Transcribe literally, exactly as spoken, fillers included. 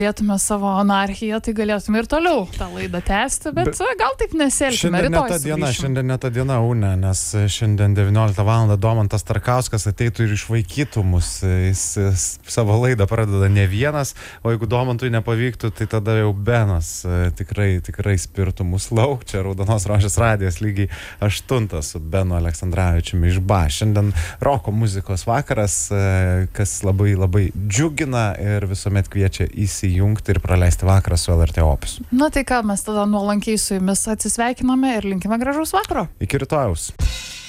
turėtume savo anarchiją, tai galėtume ir toliau tą laidą tęsti, bet, bet gal taip nesielgime. Šiandien ne ta diena, šiandien ne ta diena, Une, nes šiandien devynioliktą valandą Domantas Tarkauskas ateitų ir išvaikytų mus. Jis, jis savo laidą pradeda ne vienas, o jeigu Domantui nepavyktų, tai tada jau Benas tikrai, tikrai spirtų mus lauk. Čia Raudonos rožės radijas lygiai aštuntas su Benu Aleksandravičiumi iš Ba. Šiandien roko muzikos vakaras, kas labai labai džiugina ir visuomet kviečia įsijungti ir praleisti vakarą su L R T Opus. Na tai ką, mes tada nuolankiai su jumis atsisveikiname ir linkime gražaus vakaro. Iki rytojaus.